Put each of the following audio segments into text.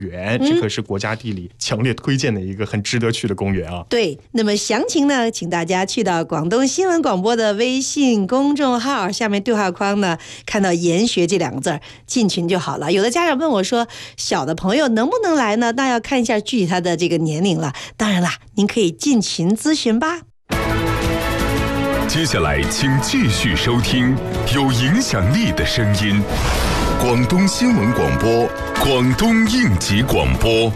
園，這可是國家地理強烈推薦的一個很值得去的公園啊。 對，那麼詳情呢，請大家去到廣東新聞廣播的微信公眾號下面對話框呢，看到研學這兩個字，進群就好了。有的家長問我說，小的朋友能不能來呢？那要看一下具體他的這個年齡了。當然啦，您可以進群諮詢吧。 接下來請繼續收聽有影響力的聲音，廣東新聞廣播，廣東應急廣播。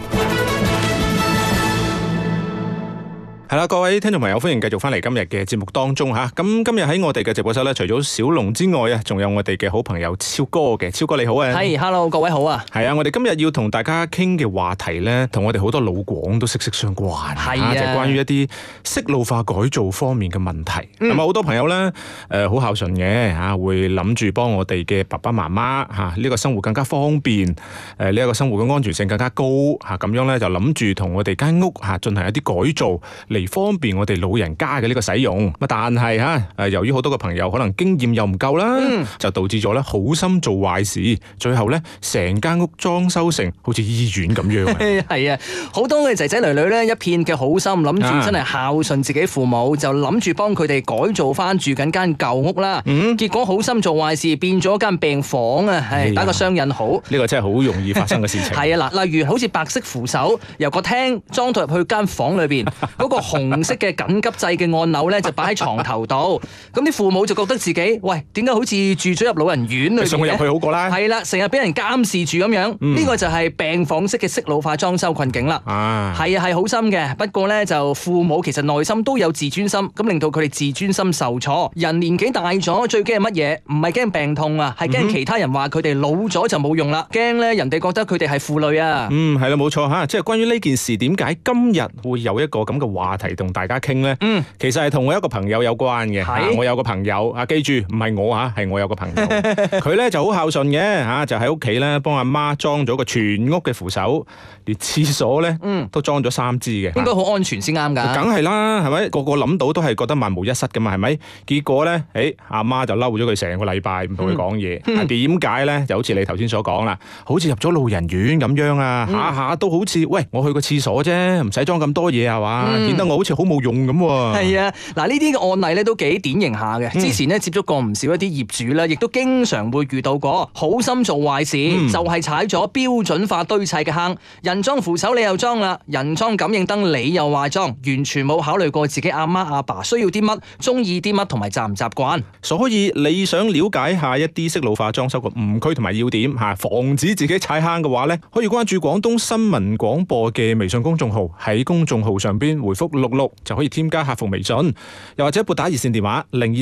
係啦，各位聽眾朋友，歡迎繼續翻嚟今日嘅節目當中吓。咁今日喺我哋嘅直播室咧，除咗小龍之外啊，仲有我哋嘅好朋友超哥嘅。超哥你好啊！ 係，hello， 各位好啊！ 係啊，我哋今日要同大家傾嘅話題咧，同我哋好多老廣都息息相關。 係啊， 就係關於一啲適老化改造方面嘅問題。咁啊，好多朋友咧，好孝順嘅吓，會諗住幫我哋嘅爸爸媽媽吓呢個生活更加方便，呢一個生活嘅安全性更加高吓，咁樣咧就諗住同我哋間屋吓進行一啲改造。嚟方便我哋老人家嘅呢個使用，但係由於好多個朋友可能經驗又唔夠啦，就導致咗咧好心做壞事，最後咧成間屋裝修成好似醫院咁樣。 係啊，好多嘅仔仔女女咧一片嘅好心，諗住真係孝順自己父母，就諗住幫佢哋改造翻住緊間舊屋啦。結果好心做壞事，變咗間病房啊！係打個雙引號， 呢個真係好容易發生嘅事情。 係啊，嗱，例如好似白色扶手由個廳裝到入去間房裏邊，嗰個紅色嘅緊急掣嘅按鈕咧就擺喺床頭度，咁啲父母就覺得自己喂，點解好似住咗入老人院裏邊嘅？送佢入去好過啦。係啦，成日俾人監視住咁樣，呢個就係病房式嘅適老化裝修困境啦。係啊，係好心嘅，不過咧就父母其實內心都有自尊心，咁令到佢哋自尊心受挫。人年紀大咗，最驚係乜嘢？唔係驚病痛啊，係驚其他人話佢哋老咗就冇用啦，驚咧人哋覺得佢哋係負累啊。 係啦，冇錯吓，即係關於呢件事，點解今日會有一個咁嘅話題同大家傾呢？其實係同我一個朋友有關嘅。我有個朋友記住唔係我係我有個朋友，佢咧就好孝順嘅就喺屋企咧幫阿媽裝咗個全屋嘅扶手，連廁所咧都裝咗3支嘅， 應該好安全先啱噶。 梗係啦，係咪？個個諗到都係覺得萬無一失噶嘛，係咪？結果咧，阿媽就嬲咗佢成個禮拜，唔同佢講嘢。點解咧？就好似你頭先所講啦，好似入咗老人院咁樣啊，下下都好似喂，我去個廁所啫，唔使裝咁多嘢係嘛，顯得我好似好冇用咁。 係啊，嗱，呢啲嘅案例咧都幾典型下嘅。之前咧接觸過唔少一啲業主咧，亦都經常會遇到過好心做壞事，就係踩咗標準化堆砌嘅坑。人裝扶手你又裝啦，人裝感應燈你又話裝，完全冇考慮過自己阿媽阿爸需要啲乜，中意啲乜同埋習唔習慣。 所以你想了解下一啲適老化裝修嘅誤區同埋要點防止自己踩坑嘅話咧，可以關注廣東新聞廣播嘅微信公眾號，喺公眾號上邊回覆66就可以添加客服微信，又或者撥打熱線電話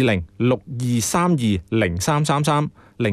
020-6232-0333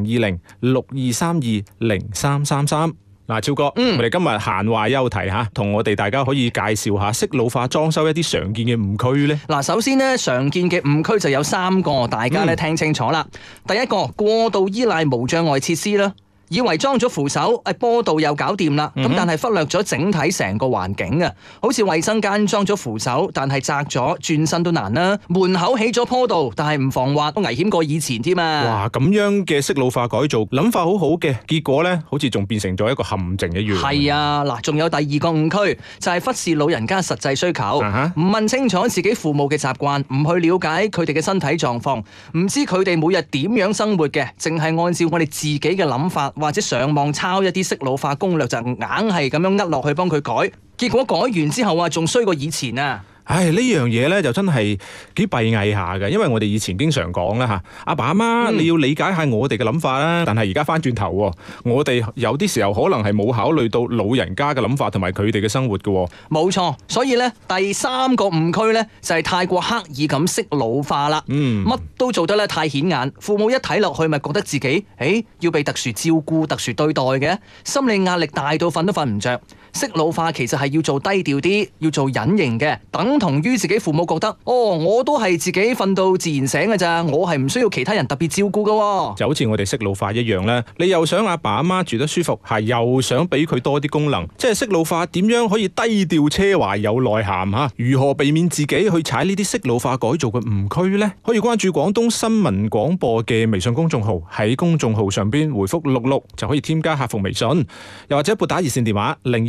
020-6232-0333。超哥，我哋今日閒話休題同我哋大家可以介紹下適老化裝修一啲常見嘅誤區呢。 首先呢，常見嘅誤區就有3個，大家咧聽清楚啦。第一個，過度依賴無障礙設施啦。以為裝咗扶手，坡道又搞掂啦，咁但係忽略咗整體成個環境啊！好似衛生間裝咗扶手，但係窄咗，轉身都難啦。門口起咗坡道，但係唔防滑，都危險過以前添啊！ 哇，咁樣嘅適老化改造，諗法好好嘅，結果呢好似仲變成咗一個陷阱一樣。 係啊，嗱，仲有第2個誤區，就係忽視老人家實際需求，唔問清楚自己父母嘅習慣，唔去了解佢哋嘅身體狀況，唔知佢哋每日點樣生活嘅，淨係按照我哋自己嘅諗法，或者上網抄一啲適老化攻略，就硬係咁樣落去幫佢改，結果改完之後仲衰過以前啊！ 呢樣嘢咧就真係幾閉翳下嘅，因為我哋以前經常講啦阿爸阿媽你要理解下我哋嘅諗法啦，但係而家翻轉頭，我哋有啲時候可能係冇考慮到老人家嘅諗法同埋佢哋嘅生活嘅。冇錯，所以咧第3個誤區咧就係太過刻意咁適老化啦，乜都做得咧太顯眼，父母一睇落去咪覺得自己要被特殊照顧、特殊對待嘅，心理壓力大到瞓都瞓唔着。適老化其實係要做低調啲，要做隱形嘅，等同於自己父母覺得我都係自己瞓到自然醒嘅咋，我係唔需要其他人特別照顧嘅。就好似我哋適老化一樣啦，你又想阿爸阿媽住得舒服，又想俾佢多啲功能，即係適老化點樣可以低調奢華有內涵如何避免自己去踩呢啲適老化改造嘅誤區呢？可以關注廣東新聞廣播嘅微信公眾號，喺公眾號上邊回覆66就可以添加客服微信，又或者撥打熱線電話